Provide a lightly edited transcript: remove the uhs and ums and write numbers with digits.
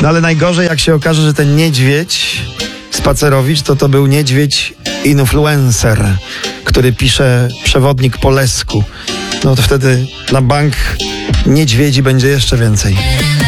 No ale najgorzej, jak się okaże, że ten niedźwiedź Spacerowicz to był niedźwiedź influencer, który pisze przewodnik po lesku. No to wtedy na bank niedźwiedzi będzie jeszcze więcej.